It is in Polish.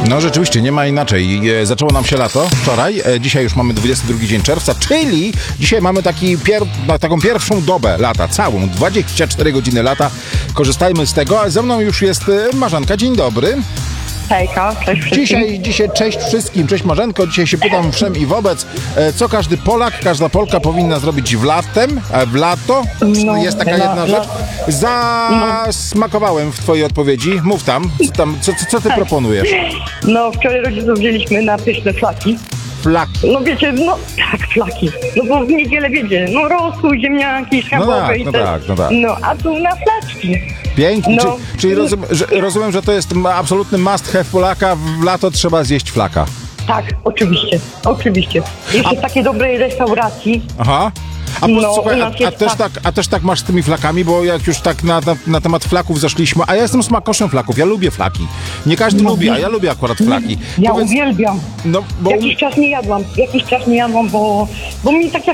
No rzeczywiście, nie ma inaczej. Zaczęło nam się lato wczoraj, dzisiaj już mamy 22 dzień czerwca, czyli dzisiaj mamy taką pierwszą dobę lata, całą, 24 godziny lata. Korzystajmy z tego, a ze mną już jest Marzanka. Dzień dobry. Hejka, cześć wszystkim. Dzisiaj cześć wszystkim, cześć Marzenko. Dzisiaj się pytam wszem i wobec, co każdy Polak, każda Polka powinna zrobić w lato. No, jest taka jedna rzecz. Zasmakowałem w twojej odpowiedzi. Mów tam, co ty proponujesz? No, wczoraj rodziców wzięliśmy na pyszne flaki. Flaki. No wiecie, no tak, flaki. No bo w niedzielę wiecie, no rosół, ziemniaki, schabowe i te. No tak. No, a tu na flaczki. Pięknie. No. Czyli rozumiem, że to jest absolutny must have Polaka. W lato trzeba zjeść flaka. Tak, oczywiście. Jeszcze w takiej dobrej restauracji. Aha. Słuchaj, a też tak masz z tymi flakami, bo jak już tak na temat flaków zeszliśmy, a ja jestem smakoszem flaków, ja lubię flaki. Nie każdy lubi, a ja lubię akurat flaki. Ja uwielbiam. No, bo... Jakiś czas nie jadłam, bo mi tak jak